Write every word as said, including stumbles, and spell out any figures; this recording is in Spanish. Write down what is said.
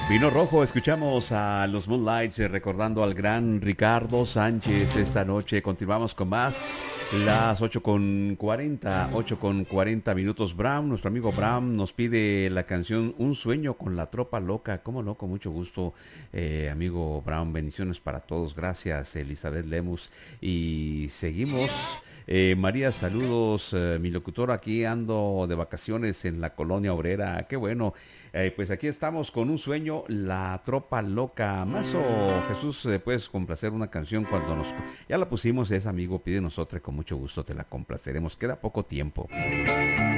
Vino Rojo, escuchamos a los Moonlights eh, recordando al gran Ricardo Sánchez esta noche. Continuamos con más. Las ocho con cuarenta, ocho con cuarenta minutos. Bram, nuestro amigo Bram, nos pide la canción Un sueño con la tropa loca. ¿Cómo no? Con mucho gusto, eh, amigo Bram. Bendiciones para todos. Gracias, Elizabeth Lemus. Y seguimos. Eh, María, saludos. Eh, mi locutor, aquí ando de vacaciones en la colonia obrera. Qué bueno. Eh, pues aquí estamos con Un sueño, la tropa loca. Mazo, Jesús, eh, puedes complacer una canción cuando nos... Ya la pusimos, es amigo, pídenos otra, con mucho gusto te la complaceremos. Queda poco tiempo.